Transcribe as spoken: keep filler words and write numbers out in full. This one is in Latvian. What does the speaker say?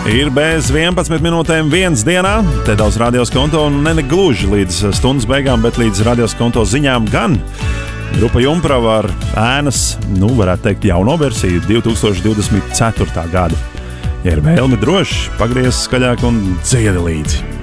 Ir bez vienpadsmit minūtēm viens dienā, te daudz radios konto un ne gluži līdz stundas beigām, bet līdz radios konto ziņām gan. Grupa Jumprava ar ēnas, nu varētu teikt, jauno versiju divi tūkstoši divdesmit ceturtā gada. Ja ir vēlmi droši, pagriez skaļāk un dziedi līdzi.